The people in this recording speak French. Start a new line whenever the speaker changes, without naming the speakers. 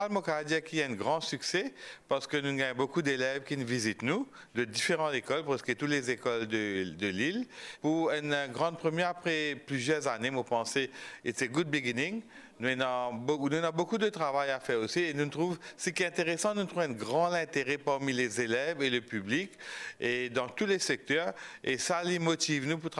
Je dire qu'il y a un grand succès parce que nous avons beaucoup d'élèves qui nous visitent nous, de différentes écoles, presque toutes les écoles de l'île. Pour une grande première, après plusieurs années, je pense que c'est un good beginning. Nous avons beaucoup de travail à faire aussi et nous trouvons, ce qui est intéressant, nous trouvons un grand intérêt parmi les élèves et le public et dans tous les secteurs et ça les motive nous pour travailler.